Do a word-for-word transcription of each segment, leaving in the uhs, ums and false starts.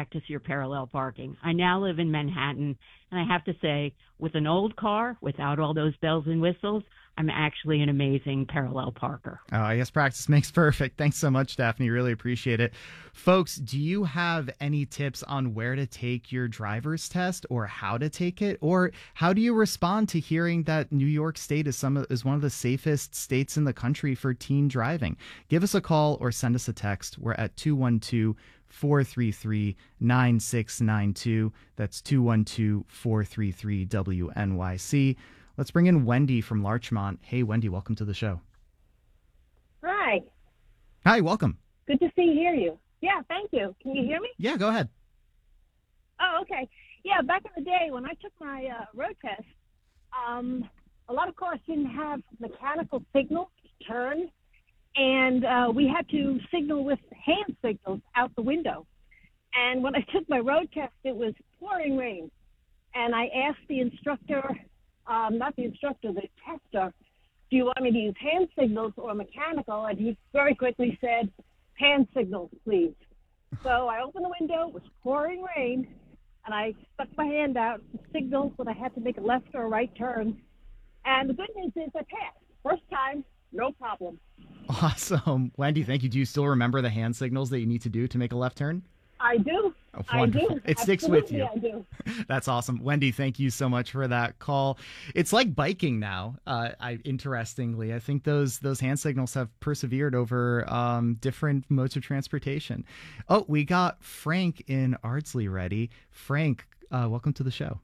practice your parallel parking. I now live in Manhattan, and I have to say, with an old car, without all those bells and whistles, I'm actually an amazing parallel parker. Oh, I guess practice makes perfect. Thanks so much, Daphne. Really appreciate it. Folks, do you have any tips on where to take your driver's test or how to take it? Or how do you respond to hearing that New York State is some of, is one of the safest states in the country for teen driving? Give us a call or send us a text. We're at two one two, four three three, nine six nine two. That's two one two, four three three, W N Y C. Let's bring in Wendy from Larchmont. Hey, Wendy, welcome to the show. Hi. Hi, welcome. Good to see hear you. Yeah, thank you. Can you hear me? Yeah, go ahead. Oh, okay. Yeah, back in the day when I took my uh, road test, um, a lot of cars didn't have mechanical signals to turn, and uh, we had to signal with hand signals out the window. And when I took my road test, it was pouring rain, and I asked the instructor, Um, not the instructor, the tester, do you want me to use hand signals or mechanical? And he very quickly said, hand signals, please. So I opened the window, it was pouring rain, and I stuck my hand out to signal when I had to make a left or a right turn. And the good news is I passed. First time, no problem. Awesome. Wendy, thank you. Do you still remember the hand signals that you need to do to make a left turn? I do. Oh, I do. It sticks with you. I do. That's awesome. Wendy, thank you so much for that call. It's like biking now. Uh, I, interestingly, I think those those hand signals have persevered over um, different modes of transportation. Oh, we got Frank in Ardsley ready. Frank, uh, welcome to the show.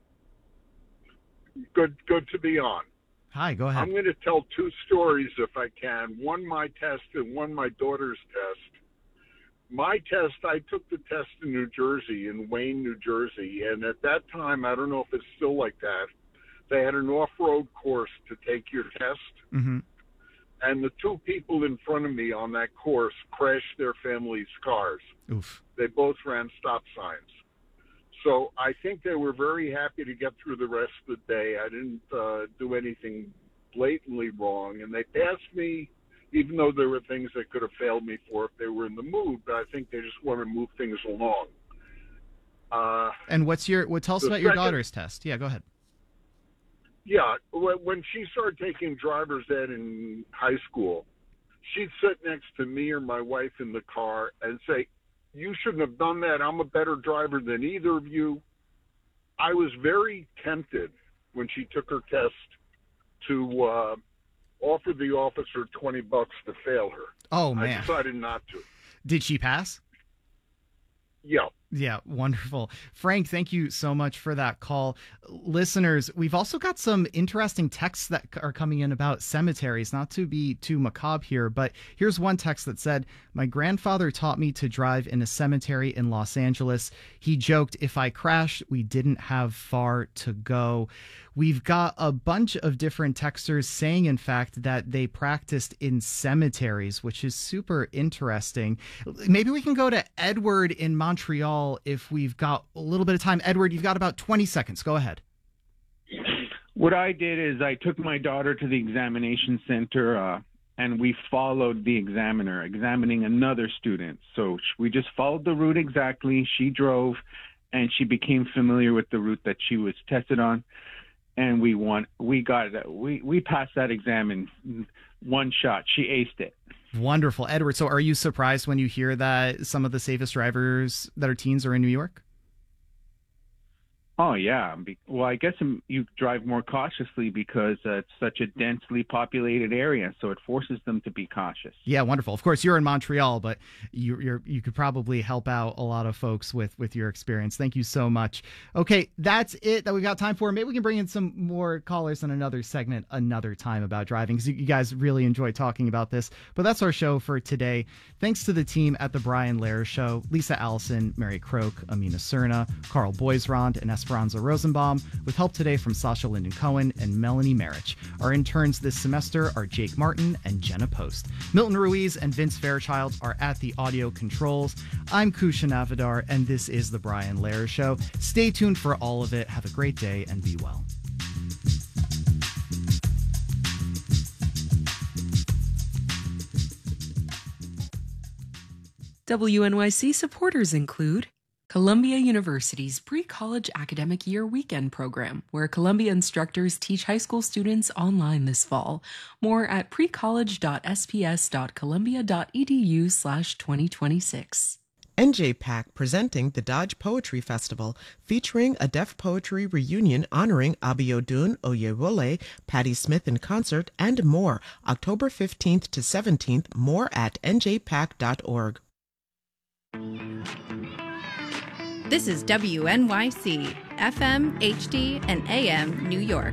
Good, good to be on. Hi, go ahead. I'm going to tell two stories if I can. One my test and one my daughter's test. My test, I took the test in New Jersey, in Wayne, New Jersey, and at that time, I don't know if it's still like that, they had an off-road course to take your test, mm-hmm. and the two people in front of me on that course crashed their family's cars. Oof. They both ran stop signs. So I think they were very happy to get through the rest of the day. I didn't uh, do anything blatantly wrong, and they passed me, even though there were things they could have failed me for if they were in the mood, but I think they just want to move things along. Uh, and what's your, what, tell us about second, your daughter's test. Yeah, go ahead. Yeah, when she started taking driver's ed in high school, she'd sit next to me or my wife in the car and say, you shouldn't have done that. I'm a better driver than either of you. I was very tempted when she took her test to uh, offer the officer twenty bucks to fail her. Oh, man. I decided not to. Did she pass? Yeah. Yeah, wonderful. Frank, thank you so much for that call. Listeners, we've also got some interesting texts that are coming in about cemeteries, not to be too macabre here, but here's one text that said, my grandfather taught me to drive in a cemetery in Los Angeles. He joked, if I crashed, we didn't have far to go. We've got a bunch of different texters saying, in fact, that they practiced in cemeteries, which is super interesting. Maybe we can go to Edward in Montreal if we've got a little bit of time. Edward, you've got about twenty seconds. Go ahead. What I did is I took my daughter to the examination center, uh, and we followed the examiner examining another student. So we just followed the route exactly. She drove, and she became familiar with the route that she was tested on. And we won. We got it. We we passed that exam in one shot. She aced it. Wonderful, Edward. So, are you surprised when you hear that some of the safest drivers that are teens are in New York? Oh, yeah. Well, I guess you drive more cautiously because uh, it's such a densely populated area, so it forces them to be cautious. Yeah, wonderful. Of course, you're in Montreal, but you, you're, you could probably help out a lot of folks with, with your experience. Thank you so much. Okay, that's it that we've got time for. Maybe we can bring in some more callers in another segment another time about driving, because you guys really enjoy talking about this. But that's our show for today. Thanks to the team at The Brian Lehrer Show, Lisa Allison, Mary Croak, Amina Cerna, Carl Boisrond, and Esperanza Rosenbaum, with help today from Sasha Linden Cohen and Melanie Marich. Our interns this semester are Jake Martin and Jenna Post. Milton Ruiz and Vince Fairchild are at the audio controls. I'm Kusha Navidar, and this is The Brian Lehrer Show. Stay tuned for all of it. Have a great day and be well. W N Y C supporters include Columbia University's pre-college academic year weekend program, where Columbia instructors teach high school students online this fall. More at precollege.sps.columbia.edu slash 2026. N J PAC presenting the Dodge Poetry Festival, featuring a deaf poetry reunion honoring Abiodun Oyewole, Patti Smith in concert, and more. October fifteenth to seventeenth. More at n j pac dot org. This is W N Y C, F M, H D, and A M, New York.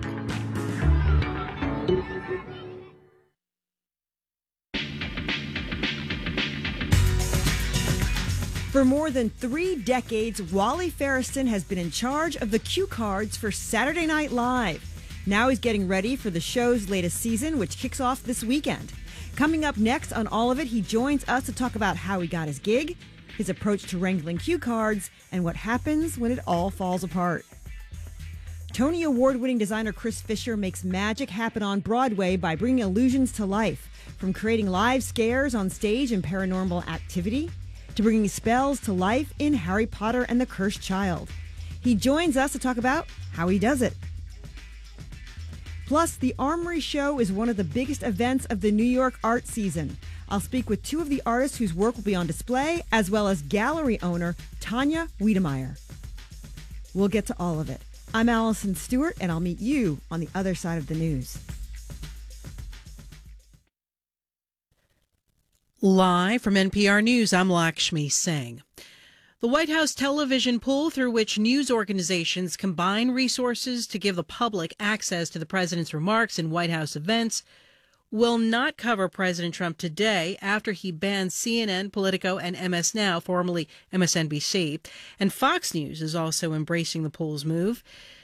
For more than three decades, Wally Ferriston has been in charge of the cue cards for Saturday Night Live. Now he's getting ready for the show's latest season, which kicks off this weekend. Coming up next on All of It, he joins us to talk about how he got his gig, his approach to wrangling cue cards, and what happens when it all falls apart. Tony Award-winning designer Chris Fisher makes magic happen on Broadway by bringing illusions to life, from creating live scares on stage in Paranormal Activity to bringing spells to life in Harry Potter and the Cursed Child. He joins us to talk about how he does it. Plus, the Armory Show is one of the biggest events of the New York art season. I'll speak with two of the artists whose work will be on display, as well as gallery owner Tanya Wiedemeyer. We'll get to all of it. I'm Allison Stewart, and I'll meet you on the other side of the news. Live from N P R News, I'm Lakshmi Singh. The White House television pool, through which news organizations combine resources to give the public access to the president's remarks in White House events, will not cover President Trump today after he banned C N N, Politico, and M S Now, formerly M S N B C. And Fox News is also embracing the pool's move.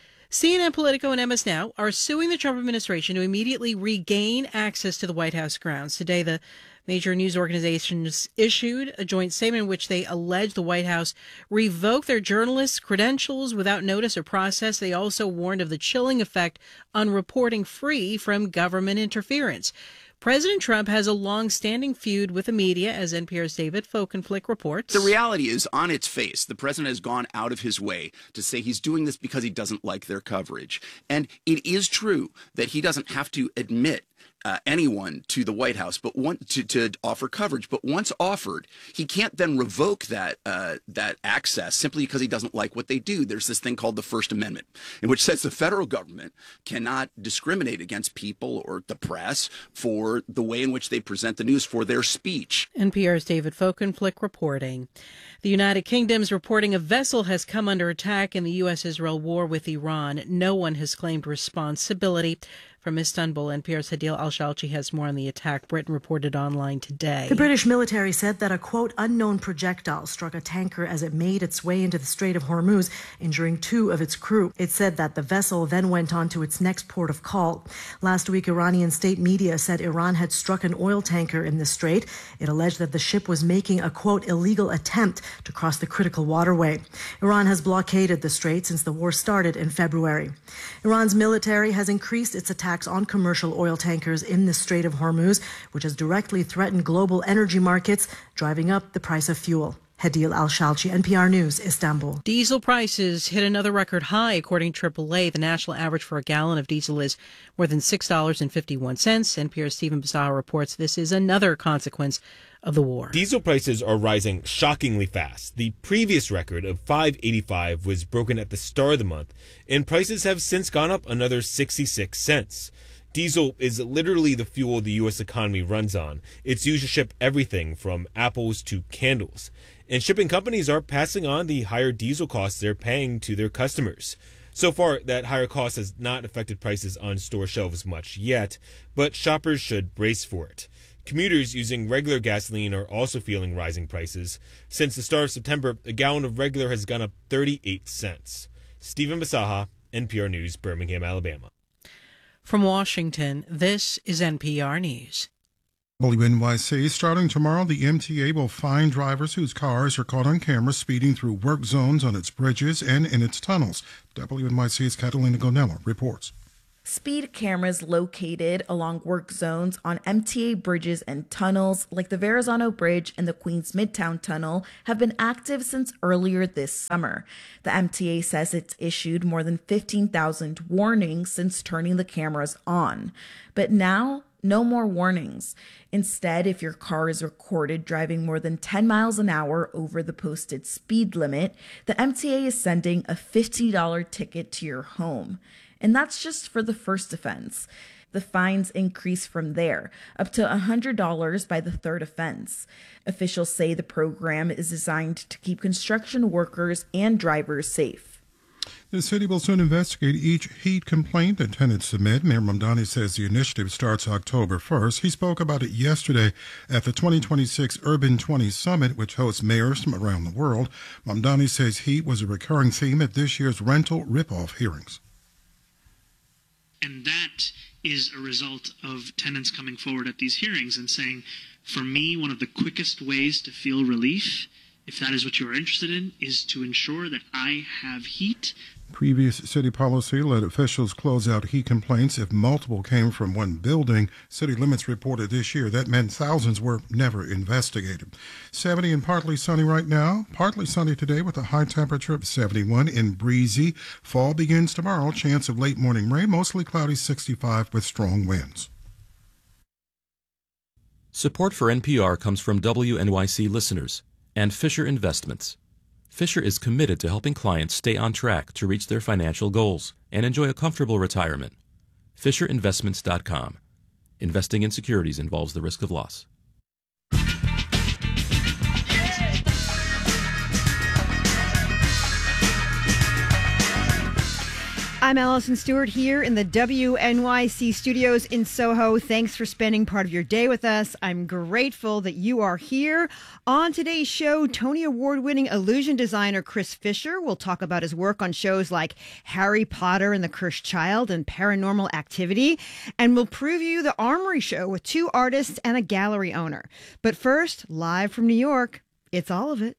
C N N, Politico, and M S Now are suing the Trump administration to immediately regain access to the White House grounds. Today, the major news organizations issued a joint statement in which they allege the White House revoked their journalists' credentials without notice or process. They also warned of the chilling effect on reporting free from government interference. President Trump has a long-standing feud with the media, as N P R's David Folkenflik reports. The reality is, on its face, the president has gone out of his way to say he's doing this because he doesn't like their coverage. And it is true that he doesn't have to admit Uh, anyone to the White House, but want to, to offer coverage. But once offered, he can't then revoke that uh, that access simply because he doesn't like what they do. There's this thing called the First Amendment, in which says the federal government cannot discriminate against people or the press for the way in which they present the news, for their speech. N P R's David Folkenflik reporting. The United Kingdom's reporting a vessel has come under attack in the U S Israel war with Iran. No one has claimed responsibility. From Istanbul, N P R's Hadil Al-Shalchi has more on the attack. Britain reported online today. The British military said that a, quote, unknown projectile struck a tanker as it made its way into the Strait of Hormuz, injuring two of its crew. It said that the vessel then went on to its next port of call. Last week, Iranian state media said Iran had struck an oil tanker in the strait. It alleged that the ship was making a, quote, illegal attempt to cross the critical waterway. Iran has blockaded the strait since the war started in February. Iran's military has increased its attacks on commercial oil tankers in the Strait of Hormuz, which has directly threatened global energy markets, driving up the price of fuel. Hadil Al-Shalchi, N P R News, Istanbul. Diesel prices hit another record high. According to triple A, the national average for a gallon of diesel is more than six dollars and fifty-one cents. N P R's Stephen Basaha reports this is another consequence of the war. Diesel prices are rising shockingly fast. The previous record of five eighty-five was broken at the start of the month, and prices have since gone up another sixty-six cents. Diesel is literally the fuel the U S economy runs on. It's used to ship everything from apples to candles. And shipping companies are passing on the higher diesel costs they're paying to their customers. So far, that higher cost has not affected prices on store shelves much yet, but shoppers should brace for it. Commuters using regular gasoline are also feeling rising prices. Since the start of September, a gallon of regular has gone up thirty-eight cents. Stephen Basaha, N P R News, Birmingham, Alabama. From Washington, this is N P R News. W N Y C, starting tomorrow, the M T A will fine drivers whose cars are caught on camera speeding through work zones on its bridges and in its tunnels. W N Y C's Catalina Gonella reports. Speed cameras located along work zones on M T A bridges and tunnels like the Verrazano Bridge and the Queens Midtown Tunnel have been active since earlier this summer. The M T A says it's issued more than fifteen thousand warnings since turning the cameras on. But now, no more warnings. Instead, if your car is recorded driving more than ten miles an hour over the posted speed limit, the M T A is sending a fifty dollars ticket to your home. And that's just for the first offense. The fines increase from there, up to one hundred dollars by the third offense. Officials say the program is designed to keep construction workers and drivers safe. The city will soon investigate each heat complaint that tenants submit. Mayor Mamdani says the initiative starts October first. He spoke about it yesterday at the twenty twenty-six Urban twenty Summit, which hosts mayors from around the world. Mamdani says heat was a recurring theme at this year's rental ripoff hearings. And that is a result of tenants coming forward at these hearings and saying, for me, one of the quickest ways to feel relief, if that is what you are interested in, is to ensure that I have heat. Previous city policy let officials close out heat complaints if multiple came from one building. City Limits reported this year that meant thousands were never investigated. seventy and partly sunny right now. Partly sunny today with a high temperature of seventy-one and breezy. Fall begins tomorrow. Chance of late morning rain. Mostly cloudy, sixty-five with strong winds. Support for N P R comes from W N Y C listeners and Fisher Investments. Fisher is committed to helping clients stay on track to reach their financial goals and enjoy a comfortable retirement. Fisher Investments dot com. Investing in securities involves the risk of loss. I'm Allison Stewart here in the W N Y C studios in Soho. Thanks for spending part of your day with us. I'm grateful that you are here. On today's show, Tony Award-winning illusion designer Chris Fisher will talk about his work on shows like Harry Potter and the Cursed Child and Paranormal Activity, and we'll preview the Armory Show with two artists and a gallery owner. But first, live from New York, it's all of it.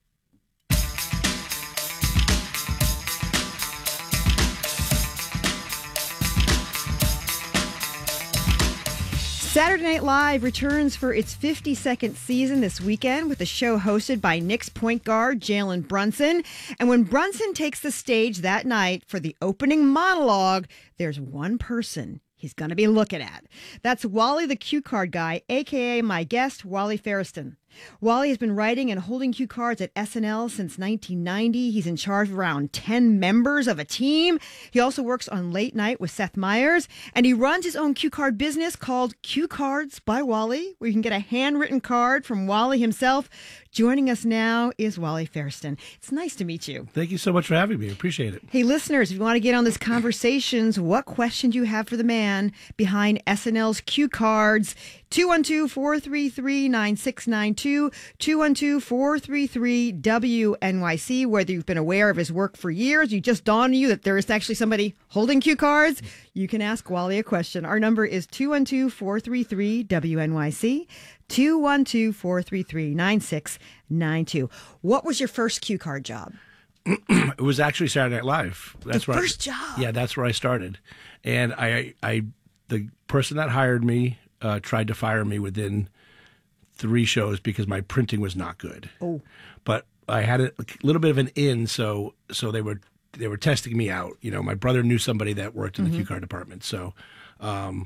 Saturday Night Live returns for its fifty-second season this weekend with a show hosted by Knicks point guard Jalen Brunson. And when Brunson takes the stage that night for the opening monologue, there's one person he's going to be looking at. That's Wally the Cue Card Guy, a k a my guest, Wally Ferriston. Wally has been writing and holding cue cards at S N L since nineteen ninety. He's in charge of around ten members of a team. He also works on Late Night with Seth Meyers, and he runs his own cue card business called Cue Cards by Wally, where you can get a handwritten card from Wally himself. Joining us now is Wally Ferriston. It's nice to meet you. Thank you so much for having me. Appreciate it. Hey, listeners, if you want to get on this conversations, what question do you have for the man behind S N L's cue cards? two one two, four three three, nine six nine two, two one two, four three three, W N Y C. Whether you've been aware of his work for years, you just dawned on you that there is actually somebody holding cue cards, you can ask Wally a question. Our number is two one two, four three three, W N Y C, two one two, four three three, nine six nine two. What was your first cue card job? It was actually Saturday Night Live. That's the where first I, job. Yeah, that's where I started. And I, I, the person that hired me uh, tried to fire me within three shows because my printing was not good. Oh, but I had a little bit of an in, so so they were they were testing me out. You know, my brother knew somebody that worked in the Mhm. cue card department, so. Um,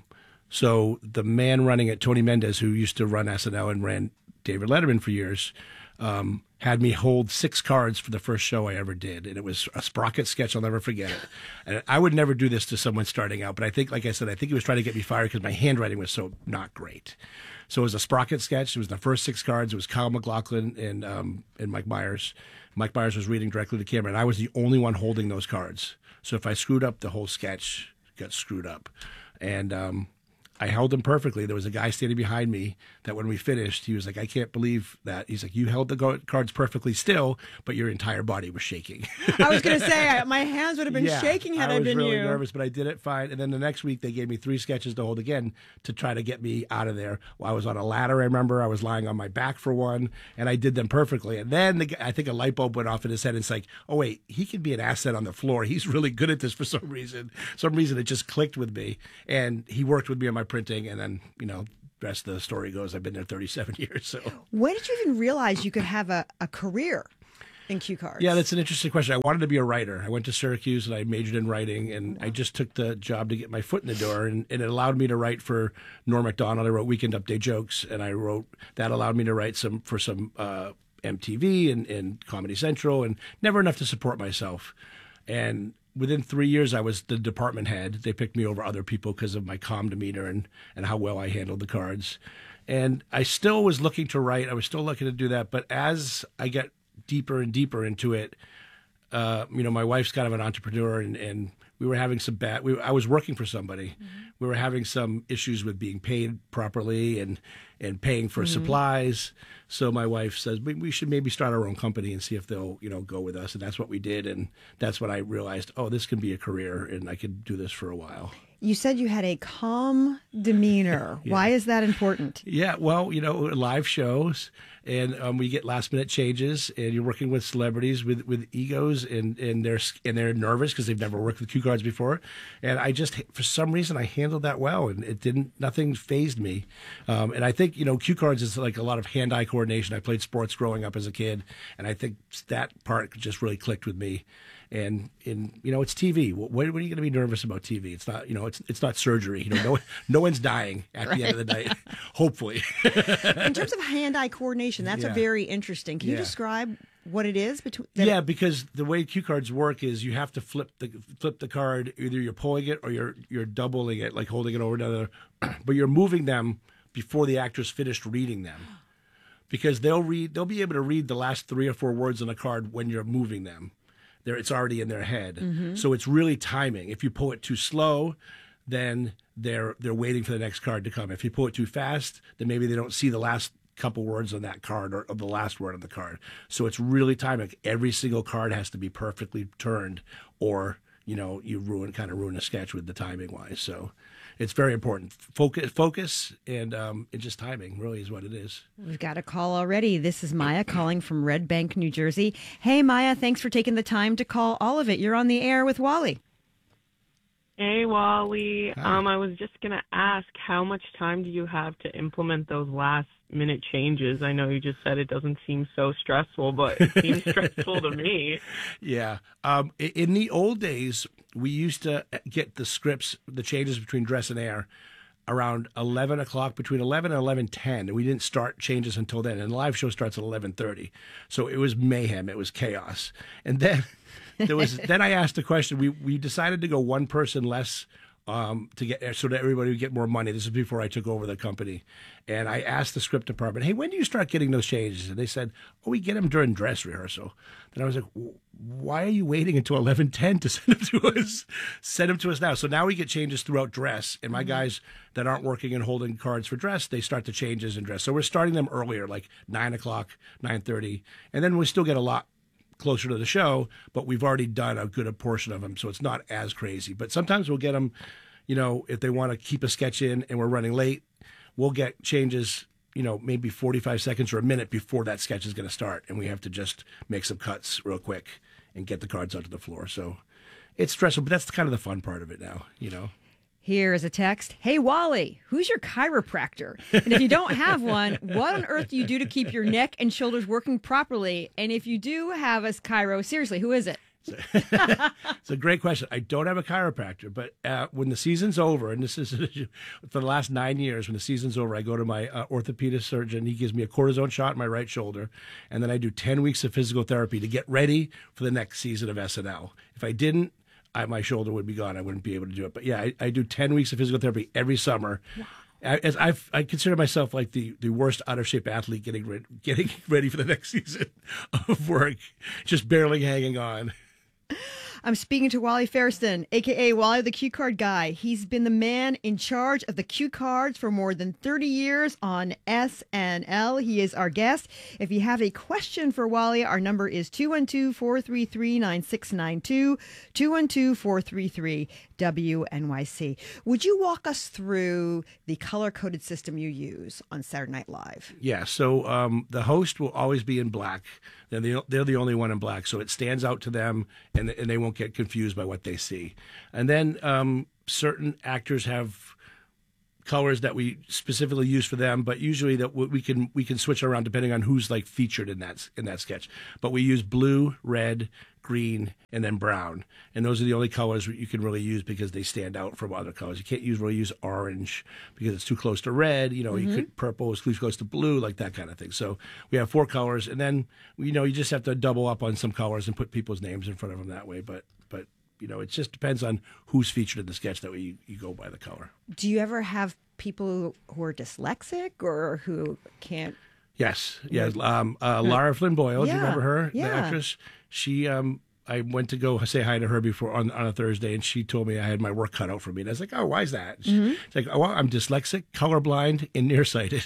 So the man running it, Tony Mendez, who used to run S N L and ran David Letterman for years, um, had me hold six cards for the first show I ever did. And it was a Sprocket sketch. I'll never forget it. And I would never do this to someone starting out. But I think, like I said, I think he was trying to get me fired because my handwriting was so not great. So it was a Sprocket sketch. It was the first six cards. It was Kyle MacLachlan and, um, and Mike Myers. Mike Myers was reading directly to the camera. And I was the only one holding those cards. So if I screwed up, the whole sketch got screwed up. And, um, I held them perfectly. There was a guy standing behind me that when we finished, he was like, I can't believe that. He's like, you held the go- cards perfectly still, but your entire body was shaking. I was going to say, my hands would have been yeah, shaking had I, I been you. I was really you. nervous, but I did it fine. And then the next week, they gave me three sketches to hold again to try to get me out of there. Well, I was on a ladder, I remember. I was lying on my back for one, and I did them perfectly. And then the, I think a light bulb went off in his head. It's like, oh, wait, he can be an asset on the floor. He's really good at this for some reason. Some reason it just clicked with me. And he worked with me on my printing, and then, you know, the rest of the story goes, I've been there thirty-seven years. So when did you even realize you could have a, a career in cue cards? Yeah, that's an interesting question. I wanted to be a writer. I went to Syracuse and I majored in writing, and I just took the job to get my foot in the door, and, and it allowed me to write for Norm Macdonald. I wrote Weekend Update jokes, and I wrote that allowed me to write some for some uh, M T V and, and Comedy Central, and never enough to support myself. And within three years, I was the department head. They picked me over other people because of my calm demeanor and, and how well I handled the cards. And I still was looking to write. I was still looking to do that. But as I get deeper and deeper into it, uh, you know, my wife's kind of an entrepreneur, and, and we were having some bad, we, I was working for somebody. Mm-hmm. We were having some issues with being paid properly and, and paying for mm-hmm. supplies. So my wife says, we, we should maybe start our own company and see if they'll, you know, go with us. And that's what we did. And that's when I realized, oh, this can be a career and I could do this for a while. You said you had a calm demeanor. yeah. Why is that important? Yeah, well, you know, live shows, and um, we get last minute changes, and you're working with celebrities with, with egos, and, and they're and they're nervous because they've never worked with cue cards before. And I just, for some reason, I handled that well, and it didn't, nothing fazed me. Um, and I think, you know, cue cards is like a lot of hand-eye coordination. I played sports growing up as a kid, and I think that part just really clicked with me. And in you know, it's T V. What, what are you going to be nervous about T V? It's not, you know, it's it's not surgery. You know, no no one's dying at right. the end of the night, hopefully. In terms of hand-eye coordination, that's yeah. a very interesting. Can yeah. you describe what it is between? Yeah, because the way cue cards work is you have to flip the flip the card. Either you're pulling it or you're you're doubling it, like holding it over another, but you're moving them before the actor's finished reading them. Because they'll read, they'll be able to read the last three or four words on the card when you're moving them. There, it's already in their head. Mm-hmm. So it's really timing. If you pull it too slow, then they're they're waiting for the next card to come. If you pull it too fast, then maybe they don't see the last couple words on that card or, or the last word on the card. So it's really timing. Every single card has to be perfectly turned, or you know you ruin kind of ruin a sketch with the timing wise. So it's very important. Focus, focus, and um, and just timing really is what it is. We've got a call already. This is Maya calling from Red Bank, New Jersey. Hey, Maya, thanks for taking the time to call all of it. You're on the air with Wally. Hey, Wally. Hi. Um, I was just going to ask, how much time do you have to implement those last minute changes? I know you just said it doesn't seem so stressful, but it seems stressful to me. Yeah. Um, in the old days, we used to get the scripts, the changes between dress and air, around eleven o'clock, between eleven and eleven ten, and we didn't start changes until then. And the live show starts at eleven thirty, so it was mayhem, it was chaos. And then there was then I asked the question. We we decided to go one person less um, to get so that everybody would get more money. This is before I took over the company, and I asked the script department, "Hey, when do you start getting those changes?" And they said, "Oh, we get them during dress rehearsal." Then I was like, "Why are you waiting until eleven ten to send them to us? Send them to us now." So now we get changes throughout dress, and my mm-hmm. guys that aren't working and holding cards for dress, they start the changes in dress. So we're starting them earlier, like nine o'clock, nine thirty, and then we still get a lot closer to the show, but we've already done a good portion of them, so it's not as crazy. But sometimes we'll get them, you know, if they want to keep a sketch in and we're running late, we'll get changes, you know, maybe forty-five seconds or a minute before that sketch is going to start, and we have to just make some cuts real quick and get the cards onto the floor. So it's stressful, but that's kind of the fun part of it now, you know. Here is a text. Hey, Wally, who's your chiropractor? And if you don't have one, what on earth do you do to keep your neck and shoulders working properly? And if you do have a chiro, seriously, who is it? It's a great question. I don't have a chiropractor, but uh, when the season's over, and this is for the last nine years, when the season's over, I go to my uh, orthopedic surgeon. He gives me a cortisone shot in my right shoulder, and then I do ten weeks of physical therapy to get ready for the next season of S N L. If I didn't, I, my shoulder would be gone. I wouldn't be able to do it. But yeah, I, I do ten weeks of physical therapy every summer. Wow. I, as I've, I consider myself like the, the worst out of shape athlete getting re- getting ready for the next season of work, just barely hanging on. I'm speaking to Wally Fairston, a k a. Wally the Cue Card Guy. He's been the man in charge of the cue cards for more than thirty years on S N L. He is our guest. If you have a question for Wally, our number is two one two, four three three, nine six nine two, two one two, four three three, W N Y C. Would you walk us through the color-coded system you use on Saturday Night Live? Yeah, so um, the host will always be in black. They're the, they're the only one in black, so it stands out to them, and, and they won't get confused by what they see. And then um, certain actors have colors that we specifically use for them, but usually that we can we can switch around depending on who's like featured in that in that sketch. But we use blue, red, green, and then brown, and those are the only colors you can really use because they stand out from other colors. You can't use really use orange because it's too close to red. You know, mm-hmm. you could purple is too close to blue, like that kind of thing. So we have four colors, and then you know you just have to double up on some colors and put people's names in front of them that way. But but you know, it just depends on who's featured in the sketch that way you, you go by the color. Do you ever have people who are dyslexic or who can't? Yes, yes. Um, uh, Lara Flynn Boyle, yeah. do you remember her, yeah. the actress? She, um, I went to go say hi to her before on, on a Thursday, and she told me I had my work cut out for me. And I was like, "Oh, why is that?" She, Mm-hmm. She's like, "Oh, well, I'm dyslexic, colorblind, and nearsighted."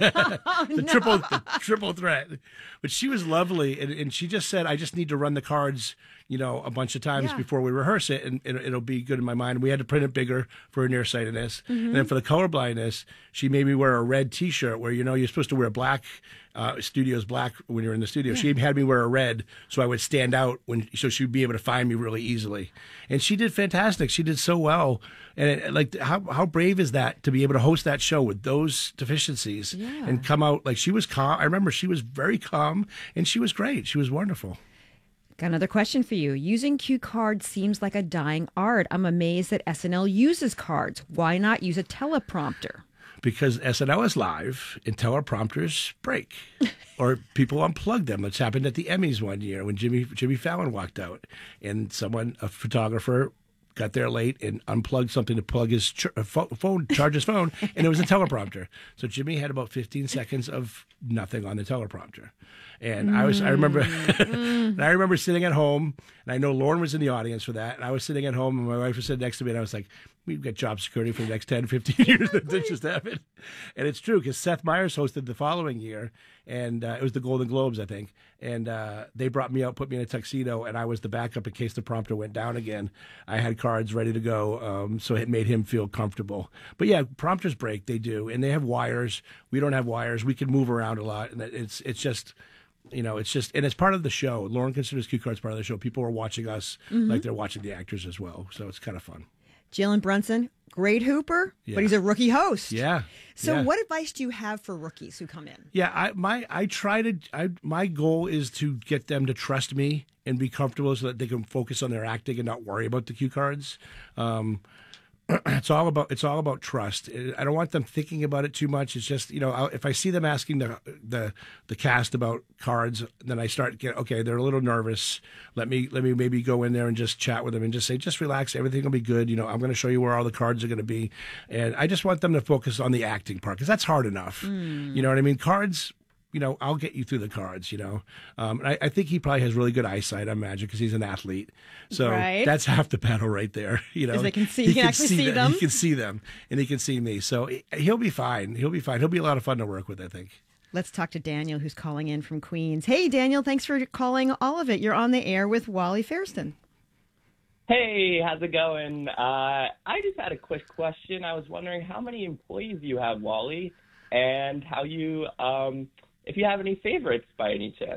Oh, the no. triple, the triple threat. But she was lovely, and, and she just said, "I just need to run the cards, you know, a bunch of times Yeah. before we rehearse it, and, and it'll be good in my mind." We had to print it bigger for her nearsightedness, Mhm. and then for the colorblindness, she made me wear a red T-shirt where you know you're supposed to wear black. Uh, studio's black when you're in the studio. Yeah. She had me wear a red so I would stand out when, so she'd be able to find me really easily. And she did fantastic. She did so well. And it, like, how how brave is that to be able to host that show with those deficiencies Yeah. and come out like she was calm. I remember she was very calm and she was great. She was wonderful. Got another question for you. Using cue cards seems like a dying art. I'm amazed that S N L uses cards. Why not use a teleprompter? Because S N L is live and teleprompters break or people unplug them. It's happened at the Emmys one year when Jimmy Jimmy Fallon walked out and someone, a photographer, got there late and unplugged something to plug his ch- phone, charge his phone, and it was a teleprompter. So Jimmy had about fifteen seconds of nothing on the teleprompter. And I was, I remember, and I remember sitting at home, and I know Lauren was in the audience for that, and I was sitting at home, and my wife was sitting next to me, and I was like, we've got job security for the next ten, fifteen years that this just happened. And it's true, because Seth Meyers hosted the following year, and uh, it was the Golden Globes, I think, and uh, they brought me out, put me in a tuxedo, and I was the backup in case the prompter went down again. I had cards ready to go, um, so it made him feel comfortable. But yeah, prompters break, they do, and they have wires. We don't have wires. We can move around a lot, and it's it's just... You know, it's just, and it's part of the show. Lauren considers cue cards part of the show. People are watching us Mhm. like they're watching the actors as well. So it's kind of fun. Jalen Brunson, great hooper, Yeah. but he's a rookie host. Yeah. So yeah. what advice do you have for rookies who come in? Yeah, I my I try to. I my goal is to get them to trust me and be comfortable so that they can focus on their acting and not worry about the cue cards. Um, it's all about it's all about trust. I don't want them thinking about it too much. It's just, you know, I'll, if I see them asking the the the cast about cards, then I start get okay. They're a little nervous. Let me let me maybe go in there and just chat with them and just say, just relax. Everything will be good. You know, I'm going to show you where all the cards are going to be, and I just want them to focus on the acting part because that's hard enough. Mm. You know what I mean? Cards. You know, I'll get you through the cards, you know. Um, and I, I think he probably has really good eyesight, I imagine, because he's an athlete. So Right. that's half the battle right there, you know. As they can see- he can actually see them. them. He can see them, and he can see me. So he- he'll be fine. He'll be fine. He'll be a lot of fun to work with, I think. Let's talk to Daniel, who's calling in from Queens. Hey, Daniel, thanks for calling all of it. You're on the air with Wally Fairston. Hey, how's it going? Uh, I just had a quick question. I was wondering how many employees you have, Wally, and how you, um, if you have any favorites by any chance.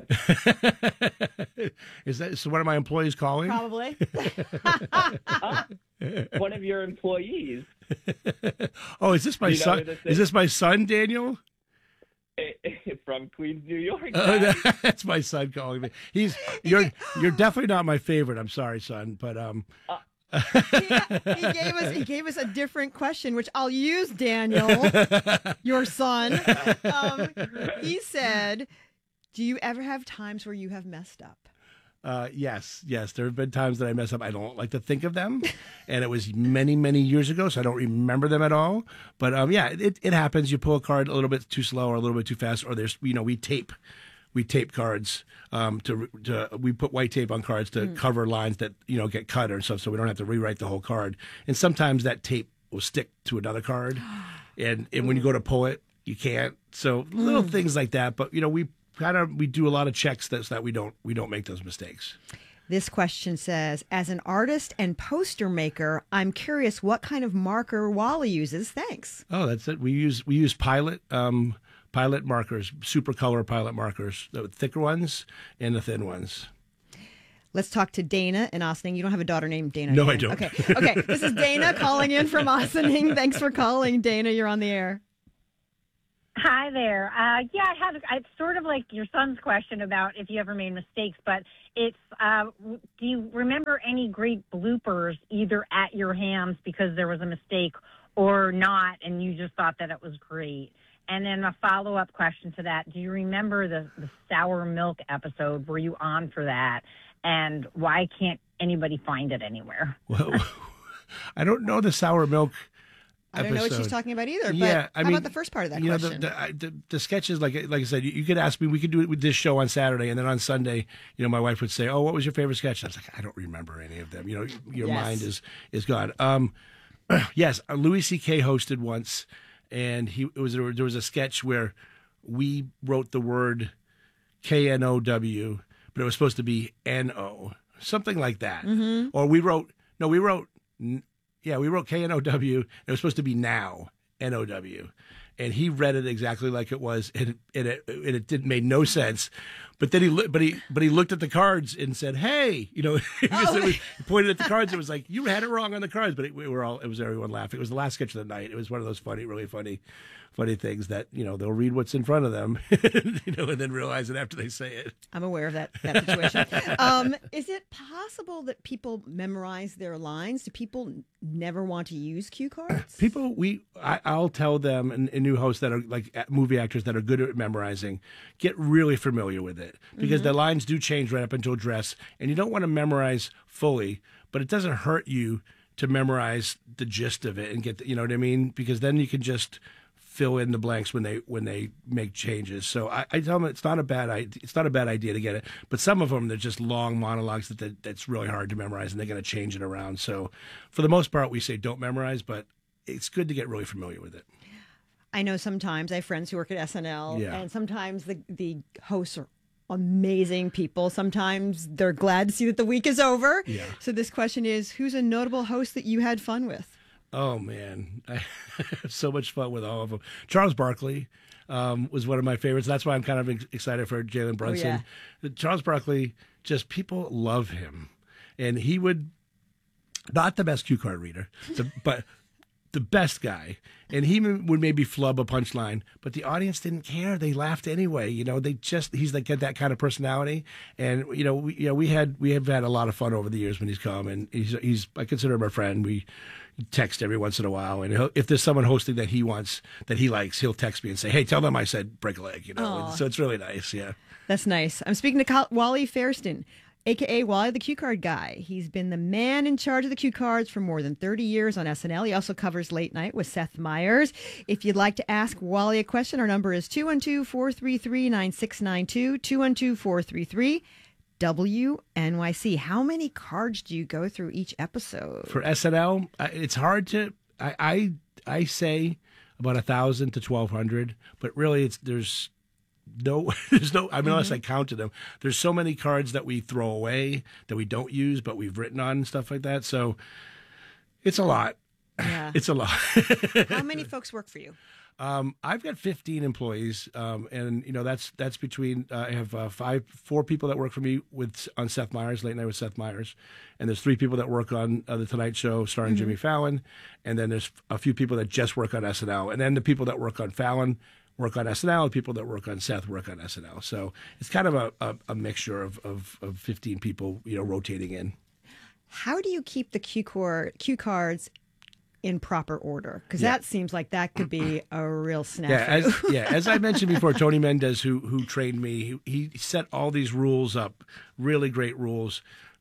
Is that so? One of my employees calling? Probably. uh, one of your employees. Oh, is this my You know son? who this Is is? this my son, Daniel? From Queens, New York. Oh, guys. that's my son calling me. He's you're you're definitely not my favorite. I'm sorry, son, but um. he gave us he gave us a different question, which I'll use, Daniel, your son. Um, he said, "Do you ever have times where you have messed up?" Uh, yes, yes. There have been times that I mess up. I don't like to think of them, and it was many, many years ago, so I don't remember them at all. But um, yeah, it, it happens. You pull a card a little bit too slow or a little bit too fast, or there's, you know, we tape. we tape cards um, to, to we put white tape on cards to Mm. cover lines that you know get cut or stuff, so we don't have to rewrite the whole card. And sometimes that tape will stick to another card, and and when you go to pull it, you can't. So little Mm. things like that. But you know, we kind of we do a lot of checks that so that we don't we don't make those mistakes. This question says, as an artist and poster maker, I'm curious what kind of marker Wally uses. Thanks. Oh, that's it. We use we use Pilot um, Pilot markers, super color Pilot markers, the thicker ones and the thin ones. Let's talk to Dana in Ossining. You don't have a daughter named Dana. No, do I you? don't. Okay. Okay. This is Dana calling in from Ossining. Thanks for calling, Dana. You're on the air. Hi there. Uh, yeah, I have. It's sort of like your son's question about if you ever made mistakes, but it's. Uh, do you remember any great bloopers either at your hams because there was a mistake or not, and you just thought that it was great? And then a follow-up question to that: do you remember the, the sour milk episode? Were you on for that? And why can't anybody find it anywhere? Well, I don't know the sour milk. I don't know what she's episode. talking about either. But Yeah, I how mean, about the first part of that you know, question? the, the, I- the, the sketches, like like I said, you, you could ask me. We could do it with this show on Saturday, and then on Sunday, you know, my wife would say, "Oh, what was your favorite sketch?" And I was like, "I don't remember any of them." You know, your Yes. mind is is gone. Um, yes, uh, Louis C K hosted once, and he it was there was a sketch where we wrote the word K N O W, but it was supposed to be N O, something like that. Mhm. Or we wrote no, we wrote n- yeah, we wrote K N O W. And it was supposed to be now. N O W, and he read it exactly like it was, and, and it and it didn't made no sense. But then he loo- but he but he looked at the cards and said, "Hey," you know, because Oh. it was, he pointed at the cards. It was like you had it wrong on the cards, but it, we were all it was everyone laughing. It was the last sketch of the night. It was one of those funny, really funny, funny things that you know they'll read what's in front of them, you know, and then realize it after they say it. I'm aware of that, that situation. um, is it possible that people memorize their lines? Do people n- never want to use cue cards? People, we, I, I'll tell them, and, and new hosts that are like a- movie actors that are good at memorizing, get really familiar with it because Mhm. the lines do change right up until dress, and you don't want to memorize fully, but it doesn't hurt you to memorize the gist of it and get, the, you know what I mean? Because then you can just fill in the blanks when they when they make changes. So I, I tell them it's not a bad idea. It's not a bad idea to get it, but some of them they're just long monologues that, that that's really hard to memorize, and they're going to change it around. So for the most part, we say don't memorize, but it's good to get really familiar with it. I know sometimes I have friends who work at S N L, Yeah. and sometimes the, the hosts are amazing people. Sometimes they're glad to see that the week is over. Yeah. So this question is, who's a notable host that you had fun with? Oh man, I had so much fun with all of them. Charles Barkley um, was one of my favorites. That's why I'm kind of ex- excited for Jalen Brunson. Charles Barkley, just people love him, and he would not the best cue card reader, the, but the best guy. And he m- would maybe flub a punchline, but the audience didn't care. They laughed anyway. You know, they just he's like got that kind of personality. And you know, we, you know, we had we have had a lot of fun over the years when he's come, and he's he's I consider him a friend. We text every once in a while, and he'll, if there's someone hosting that he wants that he likes, he'll text me and say, "Hey, tell them I said break a leg." You know, Aw. and so it's really nice. Yeah. That's nice. I'm speaking to Col- Wally Fairston, a k a. Wally the Cue Card Guy. He's been the man in charge of the cue cards for more than thirty years on S N L. He also covers Late Night with Seth Meyers. If you'd like to ask Wally a question, our number is two one two, four three three, nine six nine two, two one two, four three three, W N Y C. How many cards do you go through each episode? For S N L, I- it's hard to. I I, I say about a thousand to twelve hundred, but really, it's there's no there's no. I mean, unless I counted them, there's so many cards that we throw away that we don't use, but we've written on and stuff like that. So it's a lot. Yeah. It's a lot. How many folks work for you? Um, I've got fifteen employees, um, and you know that's that's between uh, I have uh, five, four people that work for me with on Seth Meyers, Late Night with Seth Meyers, and there's three people that work on uh, the Tonight Show starring Mhm. Jimmy Fallon, and then there's a few people that just work on S N L, and then the people that work on Fallon work on S N L, and people that work on Seth work on S N L. So it's kind of a, a, a mixture of, of of fifteen people, you know, rotating in. How do you keep the cue, cord, cue cards in proper order? Because Yeah. that seems like that could be a real snafu. Yeah, as, yeah. As I mentioned before, Tony Mendez, who who trained me, he, he set all these rules up, really great rules.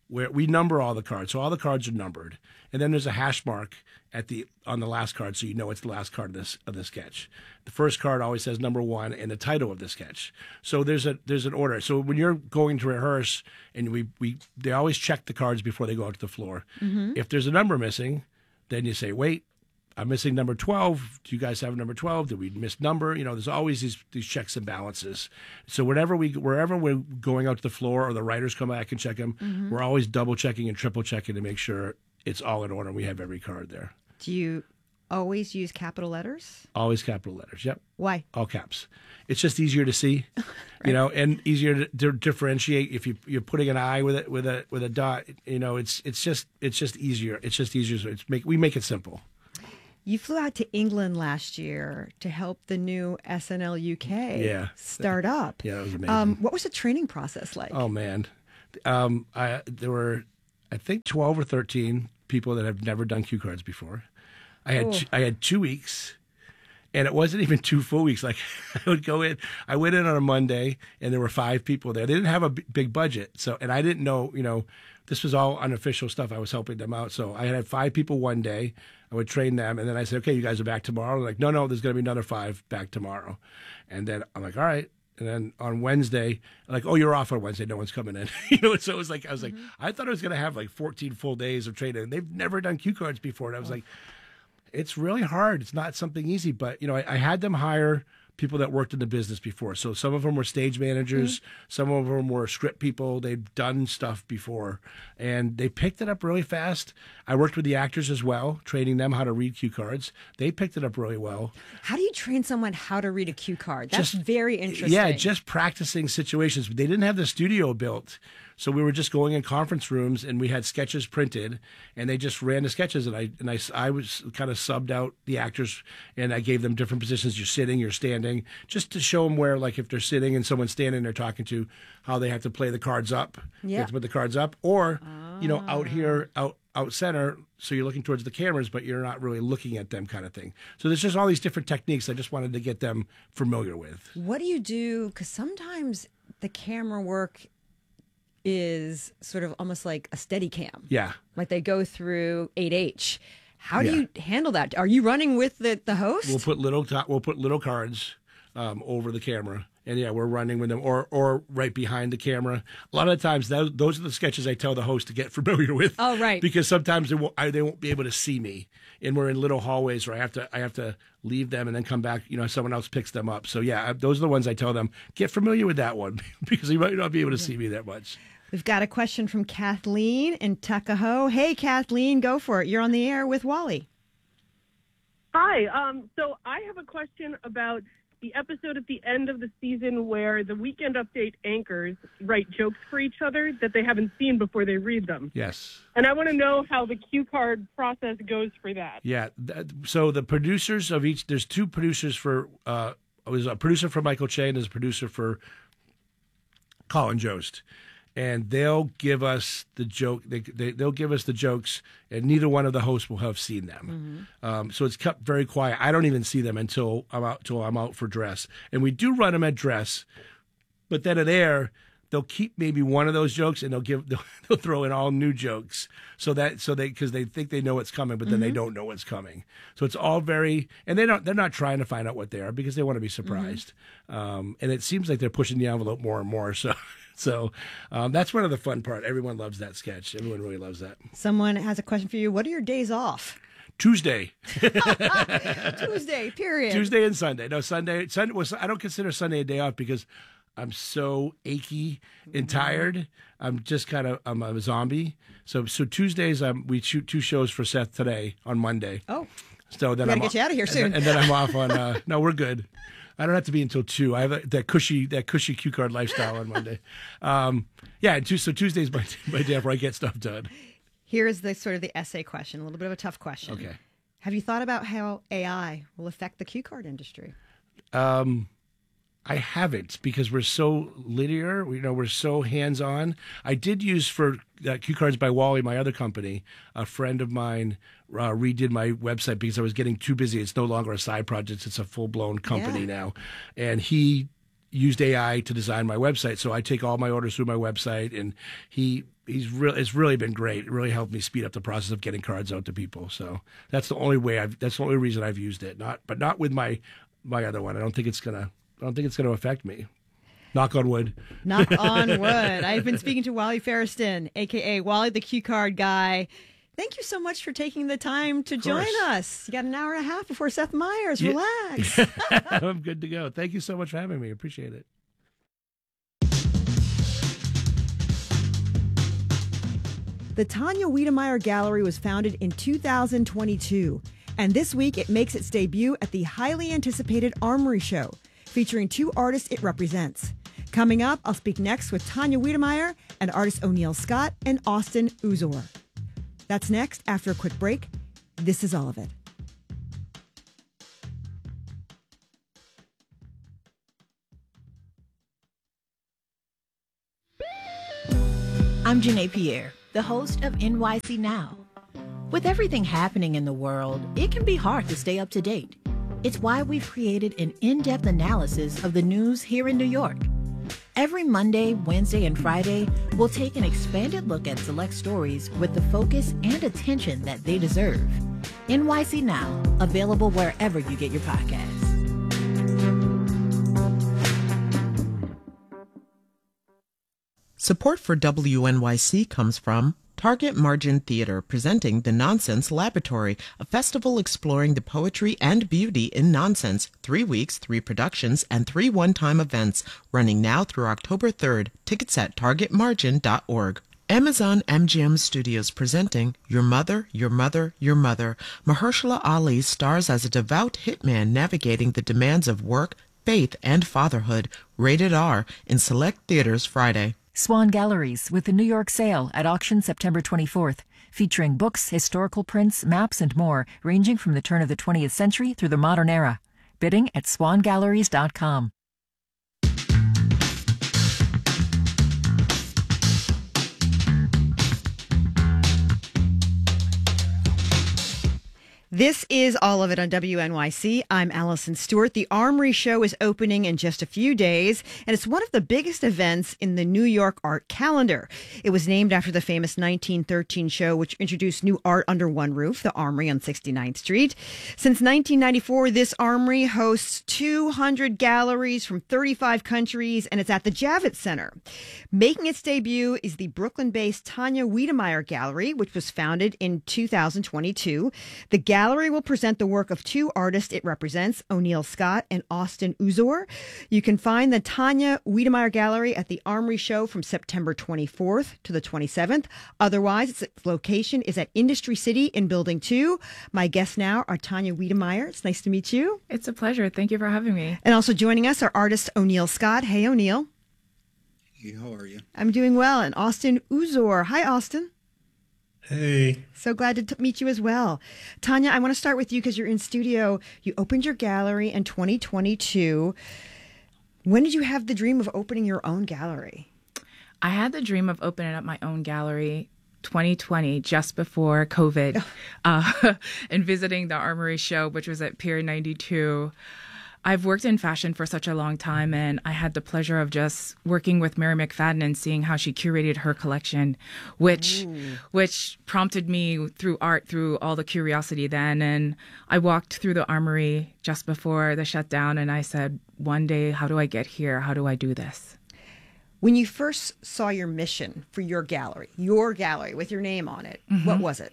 where we number all the cards. So all the cards are numbered. And then there's a hash mark at the on the last card, so you know it's the last card of this of the sketch. The first card always says number one and the title of the sketch. So there's a there's an order. So when you're going to rehearse, and we we they always check the cards before they go out to the floor. Mhm. If there's a number missing, then you say, wait, I'm missing number twelve. Do you guys have number twelve? Did we miss number? You know, there's always these these checks and balances. So whenever we wherever we're going out to the floor, or the writers come back and check them, Mhm. we're always double checking and triple checking to make sure it's all in order. We have every card there. Do you always use capital letters? Always capital letters. Yep. Why? All caps. It's just easier to see, you know, and easier to, to differentiate. If you you're putting an I with a with a with a dot, you know, it's it's just it's just easier. It's just easier. So it's make we make it simple. You flew out to England last year to help the new S N L U K Yeah. start up. Yeah, that was amazing. Um, what was the training process like? Oh man, um, I there were I think twelve or thirteen people that have never done cue cards before. I had Oh. t- I had two weeks, and it wasn't even two full weeks. Like I would go in, I went in on a Monday, and there were five people there. They didn't have a b- big budget, so and I didn't know, you know, this was all unofficial stuff. I was helping them out, so I had five people one day. I would train them, and then I said, "Okay, you guys are back tomorrow." They're like, no, no, there's going to be another five back tomorrow, and then I'm like, "All right." And then on Wednesday, like, oh, you're off on Wednesday. No one's coming in. you know, so it was like, I was like, I thought I was going to have like fourteen full days of training. They've never done cue cards before. And I was like, it's really hard. It's not something easy. But, you know, I, I had them hire people that worked in the business before. So some of them were stage managers. Some of them were script people. They'd done stuff before. And they picked it up really fast. I worked with the actors as well, training them how to read cue cards. They picked it up really well. How do you train someone how to read a cue card? That's Just- very interesting. Yeah, just practicing situations. They didn't have the studio built. So we were just going in conference rooms, and we had sketches printed, and they just ran the sketches. And I and I, I was kind of subbed out the actors, and I gave them different positions. You're sitting, you're standing, just to show them where, like, if they're sitting and someone's standing, they're talking to, how they have to play the cards up. You Yeah. have to put the cards up, or you know, out here, out out center, so you're looking towards the cameras, but you're not really looking at them, kind of thing. So there's just all these different techniques. I just wanted to get them familiar with. What do you do? Because sometimes the camera work is sort of almost like a steady cam. Yeah. Like they go through eight H. How do Yeah. you handle that? Are you running with the, the host? We'll put little to- we'll put little cards um, over the camera, and yeah, we're running with them, or or right behind the camera. A lot of the times, those, those are the sketches I tell the host to get familiar with. Oh, right. Because sometimes they won't I, they won't be able to see me, and we're in little hallways where I have to I have to leave them and then come back. You know, someone else picks them up. So yeah, I, those are the ones I tell them, get familiar with that one because you might not be able to see me that much. We've got a question from Kathleen in Tuckahoe. Hey, Kathleen, go for it. You're on the air with Wally. Hi. Um, so I have a question about the episode at the end of the season where the Weekend Update anchors write jokes for each other that they haven't seen before they read them. Yes. And I want to know how the cue card process goes for that. Yeah. th- So the producers of each, there's two producers for, uh, there's a producer for Michael Che and there's a producer for Colin Jost. And they'll give us the joke, they, they, they'll give us the jokes, and neither one of the hosts will have seen them. Um, so it's kept very quiet. I don't even see them until I'm out, till I'm out for dress. And we do run them at dress, but then at air, they'll keep maybe one of those jokes and they'll give they'll, they'll throw in all new jokes so that so they because they think they know what's coming, but then they Mhm. don't know what's coming. So it's all very and they don't they're not trying to find out what they are because they want to be surprised. Um, and it seems like they're pushing the envelope more and more. So so um, that's one of the fun part. Everyone loves that sketch. Everyone really loves that. Someone has a question for you. What are your days off? Tuesday. Tuesday, period. Tuesday and Sunday. No, Sunday. Sunday was. I don't consider Sunday a day off because I'm so achy and tired. I'm just kind of. I'm a zombie. So so Tuesdays, um, we shoot two shows for Seth today on Monday. Oh. So then We gotta I'm get you out of here and soon. then- And then I'm off on. Uh, no, we're good. I don't have to be until two. I have that, that cushy that cushy cue card lifestyle on Monday. Um, yeah, and two, so Tuesday's my my day where I get stuff done. Here is the sort of the essay question, a little bit of a tough question. Okay. Have you thought about how A I will affect the cue card industry? Um, I haven't because we're so linear. You know, we're so hands-on. I did use for uh, Cue Cards by Wally, my other company. A friend of mine uh, redid my website because I was getting too busy. It's no longer a side project; it's a full-blown company Yeah. now. And he used A I to design my website. So I take all my orders through my website, and he he's really it's really been great. It really helped me speed up the process of getting cards out to people. So that's the only way I've that's the only reason I've used it. Not but not with my my other one. I don't think it's gonna I don't think it's gonna affect me. Knock on wood. Knock on wood. I've been speaking to Wally Ferriston, a k a. Wally the Cue Card Guy. Thank you so much for taking the time to join us. You got an hour and a half before Seth Meyers. Yeah. Relax. I'm good to go. Thank you so much for having me. Appreciate it. The Tanya Wiedemeyer Gallery was founded in two thousand twenty-two, and this week it makes its debut at the highly anticipated Armory Show, featuring two artists it represents. Coming up, I'll speak next with Tanya Wiedemeyer and artist O'Neil Scott and Austin Uzor. That's next after a quick break. This is all of it. I'm Janae Pierre, the host of N Y C Now. With everything happening in the world, it can be hard to stay up to date. It's why we've created an in-depth analysis of the news here in New York. Every Monday, Wednesday, and Friday, we'll take an expanded look at select stories with the focus and attention that they deserve. N Y C Now, available wherever you get your podcasts. Support for W N Y C comes from Target Margin Theater, presenting The Nonsense Laboratory, a festival exploring the poetry and beauty in nonsense. Three weeks, three productions, and three one-time events, running now through October third. Tickets at target margin dot org. Amazon M G M Studios presenting Your Mother, Your Mother, Your Mother. Mahershala Ali stars as a devout hitman navigating the demands of work, faith, and fatherhood. Rated R in select theaters Friday. Swan Galleries with the New York sale at auction September twenty-fourth, featuring books, historical prints, maps, and more, ranging from the turn of the twentieth century through the modern era. Bidding at swan galleries dot com. This is all of it on W N Y C. I'm Allison Stewart. The Armory Show is opening in just a few days, and it's one of the biggest events in the New York art calendar. It was named after the famous nineteen thirteen show, which introduced new art under one roof, the Armory on sixty-ninth Street. Since nineteen ninety-four, this Armory hosts two hundred galleries from thirty-five countries, and it's at the Javits Center. Making its debut is the Brooklyn-based Tanya Wiedemeyer Gallery, which was founded in two thousand twenty-two. The gallery gallery will present the work of two artists it represents, O'Neil Scott and Austin Uzor. You can find the Tanya Wiedemeyer Gallery at the Armory Show from September twenty-fourth to the twenty-seventh. Otherwise, its location is at Industry City in Building two. My guests now are Tanya Wiedemeyer. It's nice to meet you. It's a pleasure. Thank you for having me. And also joining us are artist O'Neil Scott. Hey, O'Neil. Hey, how are you? I'm doing well. And Austin Uzor. Hi, Austin. Hey. So glad to t- meet you as well. Tanya, I want to start with you because you're in studio. You opened your gallery in twenty twenty-two. When did you have the dream of opening your own gallery? I had the dream of opening up my own gallery twenty twenty, just before COVID, uh, and visiting the Armory Show, which was at Pier ninety-two. I've worked in fashion for such a long time, and I had the pleasure of just working with Mary McFadden and seeing how she curated her collection, which Ooh. which prompted me through art, through all the curiosity then. And I walked through the Armory just before the shutdown, and I said, one day, how do I get here? How do I do this? When you first saw your mission for your gallery, your gallery with your name on it, mm-hmm. what was it?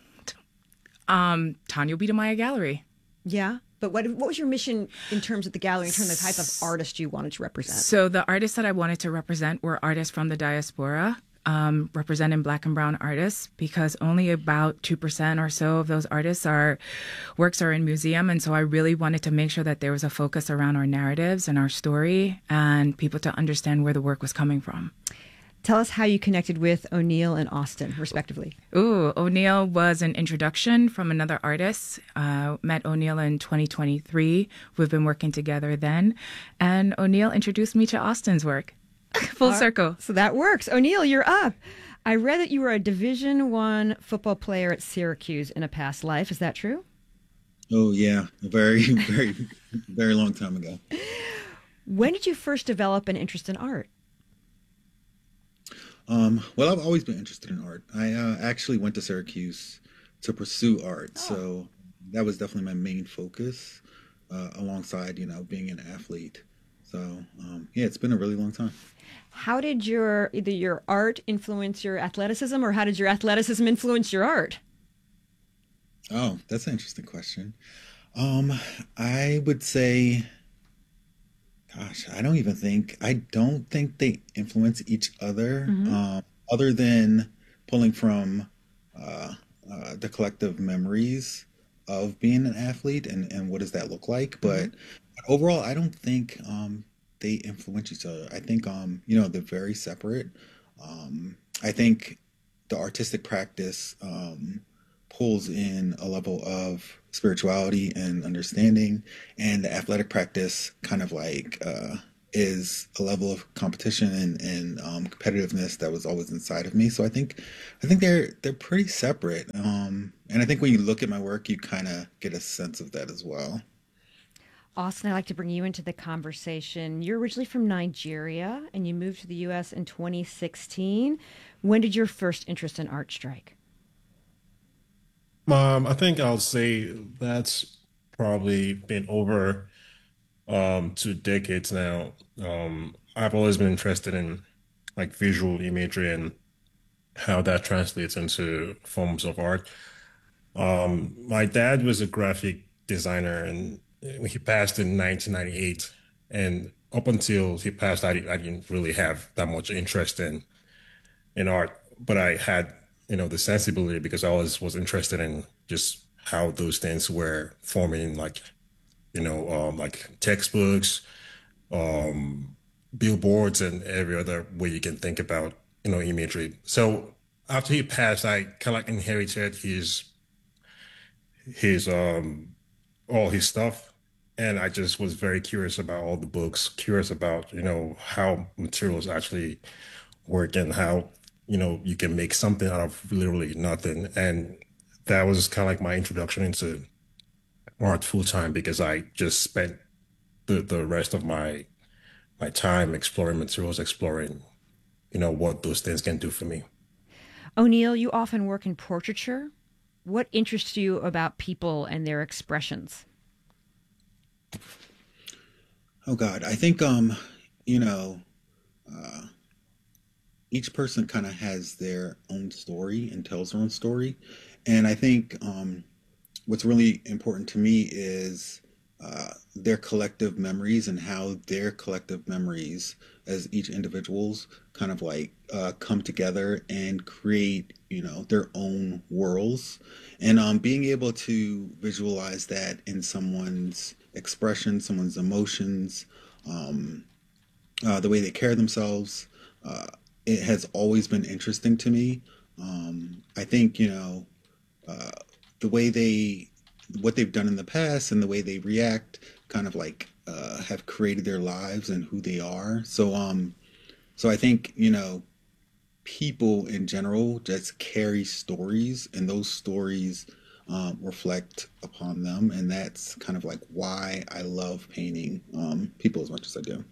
Um, Tanya Wiedemeyer Gallery. Yeah. But what what was your mission in terms of the gallery, in terms of the type of artist you wanted to represent? So the artists that I wanted to represent were artists from the diaspora, um, representing Black and Brown artists, because only about two percent or so of those artists are works are in museum. And so I really wanted to make sure that there was a focus around our narratives and our story and people to understand where the work was coming from. Tell us how you connected with O'Neil and Austin, respectively. Ooh, O'Neil was an introduction from another artist. Uh, met O'Neil in twenty twenty-three. We've been working together then. And O'Neil introduced me to Austin's work. Full All circle. Right, so that works. O'Neil, you're up. I read that you were a Division One football player at Syracuse in a past life. Is that true? Oh, yeah. A very, very, very long time ago. When did you first develop an interest in art? Um, well, I've always been interested in art. I uh, actually went to Syracuse to pursue art, Oh. so that was definitely my main focus, uh, alongside, you know, being an athlete. So, um, yeah, it's been a really long time. How did your either your art influence your athleticism, or how did your athleticism influence your art? Oh, that's an interesting question. Um, I would say, gosh, I don't even think, I don't think they influence each other, Mhm. um, other than pulling from uh, uh, the collective memories of being an athlete and, and what does that look like. But overall, I don't think um, they influence each other. I think, um, you know, they're very separate. Um, I think the artistic practice um, pulls in a level of spirituality and understanding, and the athletic practice kind of like uh, is a level of competition and, and um, competitiveness that was always inside of me. So I think I think they're they're pretty separate, um, and I think when you look at my work, you kind of get a sense of that as well. Austin, I'd like to bring you into the conversation. You're originally from Nigeria, and you moved to the U S in twenty sixteen. When did your first interest in art strike? Um, I think I'll say that's probably been over um, two decades now. Um, I've always been interested in like visual imagery and how that translates into forms of art. Um, my dad was a graphic designer, and he passed in nineteen ninety-eight. And up until he passed, I, I didn't really have that much interest in in art, but I had, you know, the sensibility because I always was interested in just how those things were forming, like, you know, um, like textbooks, um, billboards, and every other way you can think about, you know, imagery. So after he passed, I kind of like inherited his his um all his stuff, and I just was very curious about all the books, curious about, you know, how materials actually work and how, you know, you can make something out of literally nothing. And that was kind of like my introduction into art full time, because I just spent the, the rest of my my time exploring materials, exploring, you know, what those things can do for me. O'Neill, you often work in portraiture. What interests you about people and their expressions? Oh God, I think um, you know, uh, each person kind of has their own story and tells their own story, and I think um, what's really important to me is uh, their collective memories and how their collective memories as each individuals kind of like uh, come together and create, you know, their own worlds, and um, being able to visualize that in someone's expression, someone's emotions, um, uh, the way they carry themselves. Uh, it has always been interesting to me. Um, I think, you know, uh, the way they, what they've done in the past and the way they react kind of like uh, have created their lives and who they are. So, um, so I think, you know, people in general just carry stories, and those stories um, reflect upon them. And that's kind of like why I love painting um, people as much as I do.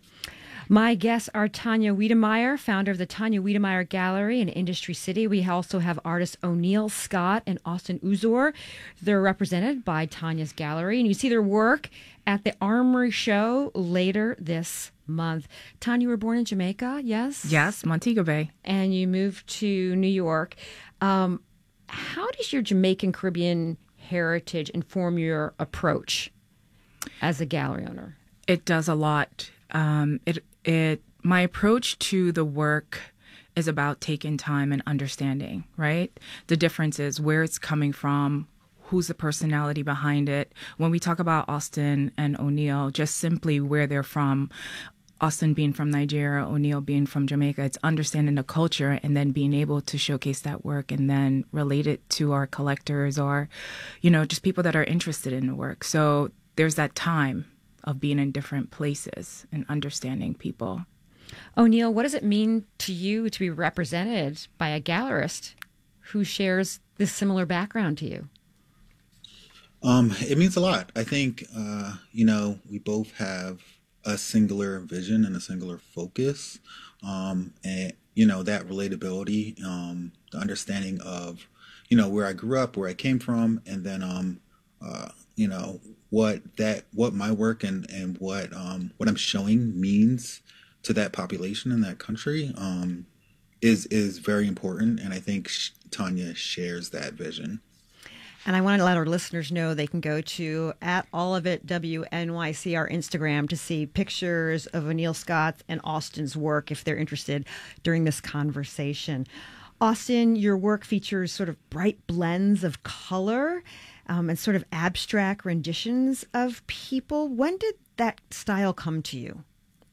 My guests are Tanya Wiedemeyer, founder of the Tanya Wiedemeyer Gallery in Industry City. We also have artists O'Neill Scott and Austin Uzor. They're represented by Tanya's Gallery, and you see their work at the Armory Show later this month. Tanya, you were born in Jamaica, yes? Yes, Montego Bay. And you moved to New York. Um, how does your Jamaican Caribbean heritage inform your approach as a gallery owner? It does a lot. Um, it it my approach to the work is about taking time and understanding, right? The difference is where it's coming from, who's the personality behind it. When we talk about Austin and O'Neill, just simply where they're from, Austin being from Nigeria, O'Neill being from Jamaica, it's understanding the culture and then being able to showcase that work and then relate it to our collectors or, you know, just people that are interested in the work. So there's that time of being in different places and understanding people. O'Neill, what does it mean to you to be represented by a gallerist who shares this similar background to you? Um, it means a lot. I think, uh, you know, we both have a singular vision and a singular focus. Um, and, you know, that relatability, um, the understanding of, you know, where I grew up, where I came from, and then, um, uh, you know, what that, what my work and, and what, um, what I'm showing means to that population in that country, um, is, is very important. And I think Tanya shares that vision. And I want to let our listeners know they can go to at all of it W N Y C, our Instagram, to see pictures of O'Neil Scott's and Austin's work if they're interested during this conversation. Austin, your work features sort of bright blends of color um, and sort of abstract renditions of people. When did that style come to you?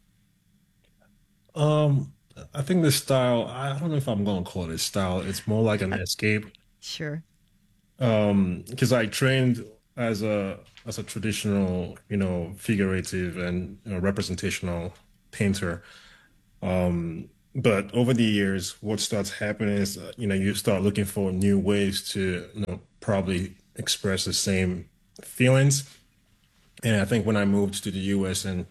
Um, I think the style, I don't know if I'm going to call it a style. It's more like an escape. Sure. Um, because I trained as a as a traditional, you know, figurative and, you know, representational painter. Um, but over the years, what starts happening is, uh, you know, you start looking for new ways to, you know, probably express the same feelings. And I think when I moved to the U S in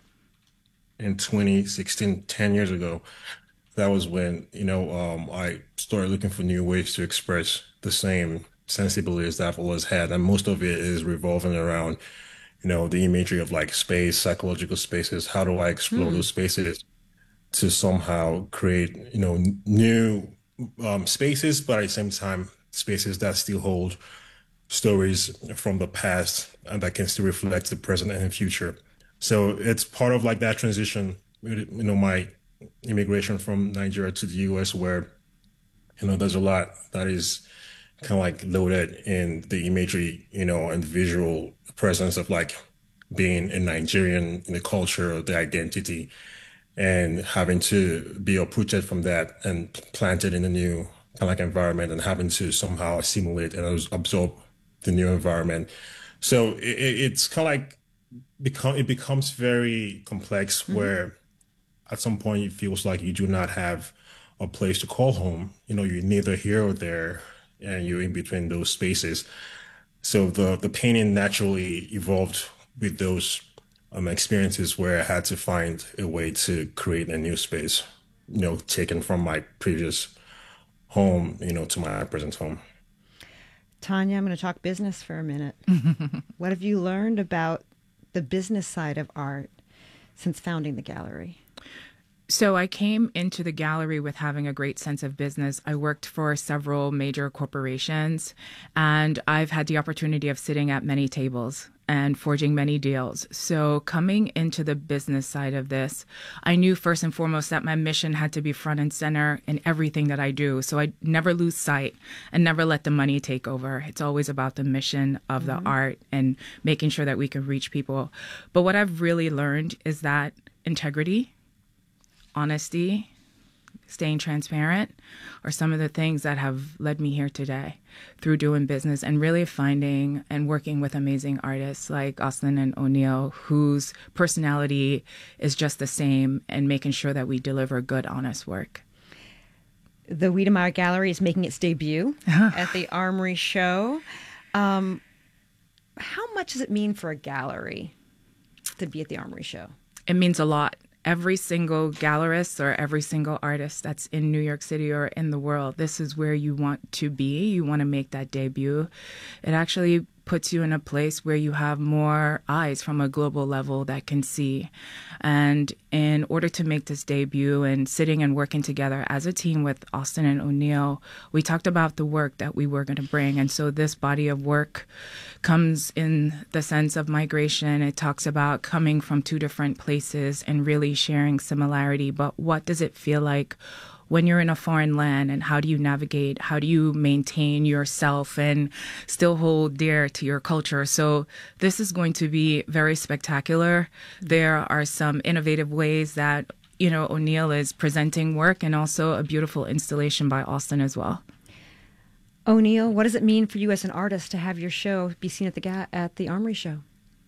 in twenty sixteen, ten years ago, that was when, you know, um, I started looking for new ways to express the same sensibilities that I've always had. And most of it is revolving around, you know, the imagery of like space, psychological spaces. How do I explore mm. those spaces to somehow create, you know, n- new um, spaces, but at the same time, spaces that still hold stories from the past and that can still reflect the present and future. So it's part of like that transition, you know, my immigration from Nigeria to the U S, where, you know, there's a lot that is kind of like loaded in the imagery, you know, and visual presence of like being a Nigerian in the culture, the identity, and having to be uprooted from that and planted in a new kind of like environment and having to somehow assimilate and absorb the new environment. So it, it's kind of like become it becomes very complex mm-hmm. where at some point it feels like you do not have a place to call home. You know, you're neither here or there, and you're in between those spaces. So the the painting naturally evolved with those um, experiences where I had to find a way to create a new space, you know, taken from my previous home, you know, to my present home. Tanya, I'm going to talk business for a minute. What have you learned about the business side of art since founding the gallery? So I came into the gallery with having a great sense of business. I worked for several major corporations, and I've had the opportunity of sitting at many tables and forging many deals. So coming into the business side of this, I knew first and foremost that my mission had to be front and center in everything that I do. So I never lose sight and never let the money take over. It's always about the mission of mm-hmm. the art and making sure that we can reach people. But what I've really learned is that integrity, honesty, staying transparent are some of the things that have led me here today through doing business and really finding and working with amazing artists like Austin and O'Neil, whose personality is just the same, and making sure that we deliver good, honest work. The Wiedemeyer Gallery is making its debut at the Armory Show. Um, how much does it mean for a gallery to be at the Armory Show? It means a lot. Every single gallerist or every single artist that's in New York City or in the world, this is where you want to be. You want to make that debut. It actually puts you in a place where you have more eyes from a global level that can see. And in order to make this debut and sitting and working together as a team with Austin and O'Neil, we talked about the work that we were going to bring. And so this body of work comes in the sense of migration. It talks about coming from two different places and really sharing similarity. But what does it feel like when you're in a foreign land, and how do you navigate? How do you maintain yourself and still hold dear to your culture? So this is going to be very spectacular. There are some innovative ways that, you know, O'Neil is presenting work, and also a beautiful installation by Austin as well. O'Neil, what does it mean for you as an artist to have your show be seen at the ga- at the Armory Show?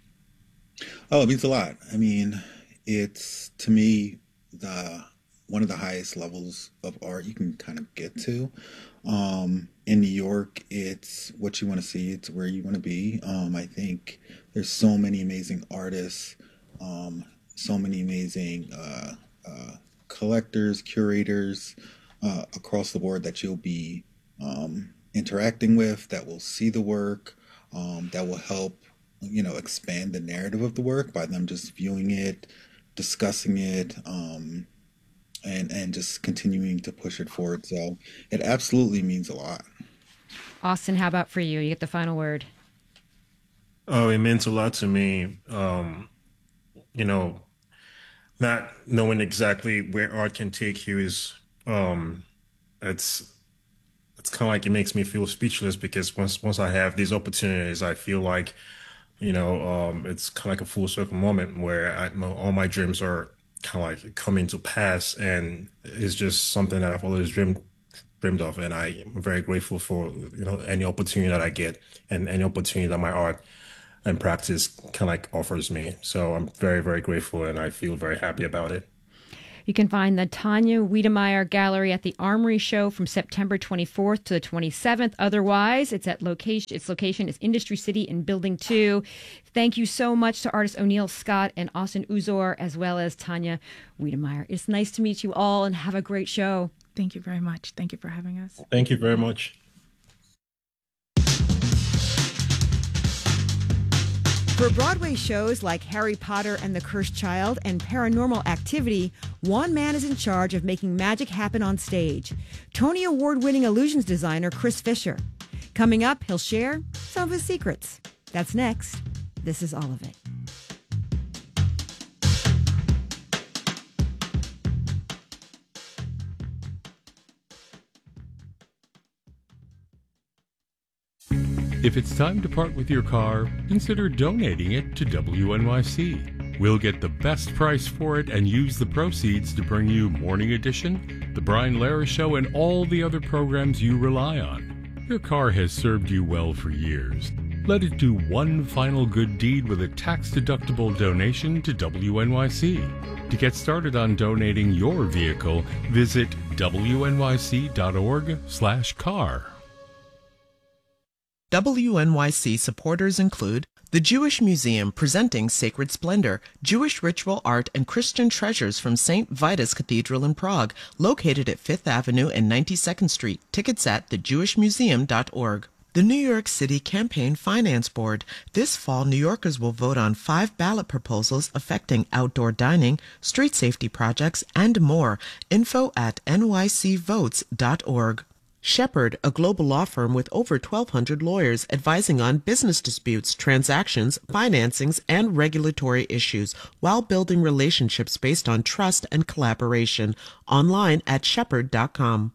Oh, it means a lot. I mean, it's, to me, the one of the highest levels of art you can kind of get to. Um, in New York, it's what you want to see. It's where you want to be. Um, I think there's so many amazing artists um, so many amazing uh, uh, collectors, curators uh, across the board that you'll be um, interacting with, that will see the work, um, that will help, you know, expand the narrative of the work by them just viewing it, discussing it, um, and and just continuing to push it forward. So it absolutely means a lot. Austin, how about for you? You get the final word. Oh, it meant a lot to me. Um, you know, not knowing exactly where art can take you is, um, it's, it's kind of like it makes me feel speechless, because once once I have these opportunities, I feel like, you know, um, it's kind of like a full circle moment where I know all my dreams are kind of like coming to pass, and it's just something that I've always dreamed dreamed of, and I am very grateful for, you know, any opportunity that I get and any opportunity that my art and practice kind of like offers me. So I'm very, very grateful, and I feel very happy about it. You can find the Tanya Wiedemeyer Gallery at the Armory Show from September twenty-fourth to the twenty-seventh. Otherwise, it's at location. Its location is Industry City in Building two. Thank you so much to artists O'Neill Scott and Austin Uzor, as well as Tanya Wiedemeyer. It's nice to meet you all, and have a great show. Thank you very much. Thank you for having us. Thank you very much. For Broadway shows like Harry Potter and the Cursed Child and Paranormal Activity, one man is in charge of making magic happen on stage. Tony Award-winning illusions designer Chris Fisher. Coming up, he'll share some of his secrets. That's next. This is All of It. If it's time to part with your car, consider donating it to W N Y C. We'll get the best price for it and use the proceeds to bring you Morning Edition, The Brian Lara Show, and all the other programs you rely on. Your car has served you well for years. Let it do one final good deed with a tax-deductible donation to W N Y C. To get started on donating your vehicle, visit W N Y C dot org slash car. W N Y C supporters include the Jewish Museum presenting Sacred Splendor, Jewish ritual art and Christian treasures from Saint Vitus Cathedral in Prague, located at Fifth Avenue and ninety-second Street. Tickets at the jewish museum dot org. The New York City Campaign Finance Board. This fall, New Yorkers will vote on five ballot proposals affecting outdoor dining, street safety projects, and more. Info at N Y C votes dot org. Shepherd, a global law firm with over twelve hundred lawyers advising on business disputes, transactions, financings, and regulatory issues while building relationships based on trust and collaboration. Online at shepherd dot com.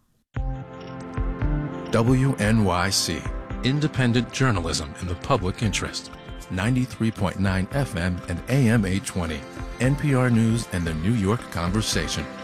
W N Y C, independent journalism in the public interest. ninety-three point nine F M and A M eight twenty. N P R News and the New York Conversation.